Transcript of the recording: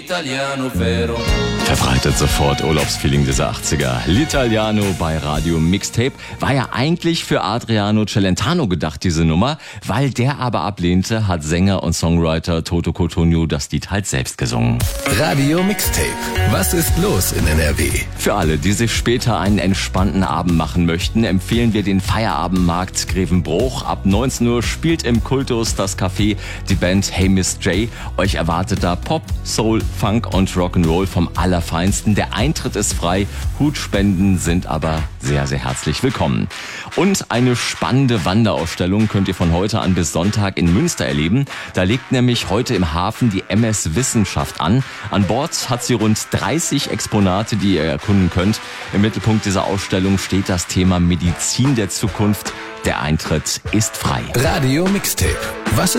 L'italiano vero. Verbreitet sofort Urlaubsfeeling dieser 80er. L'Italiano bei Radio Mixtape war ja eigentlich für Adriano Celentano gedacht, diese Nummer. Weil der aber ablehnte, hat Sänger und Songwriter Toto Cotugno das Lied halt selbst gesungen. Radio Mixtape. Was ist los in NRW? Für alle, die sich später einen entspannten Abend machen möchten, empfehlen wir den Feierabendmarkt Grevenbruch. Ab 19 Uhr spielt im Kultus das Café die Band Hey Miss J. Euch erwartet da Pop, Soul, Funk und Rock'n'Roll vom Allerfeinsten. Der Eintritt ist frei, Hutspenden sind aber sehr, sehr herzlich willkommen. Und eine spannende Wanderausstellung könnt ihr von heute an bis Sonntag in Münster erleben. Da legt nämlich heute im Hafen die MS Wissenschaft an. An Bord hat sie rund 30 Exponate, die ihr erkunden könnt. Im Mittelpunkt dieser Ausstellung steht das Thema Medizin der Zukunft. Der Eintritt ist frei. Radio Mixtape. Was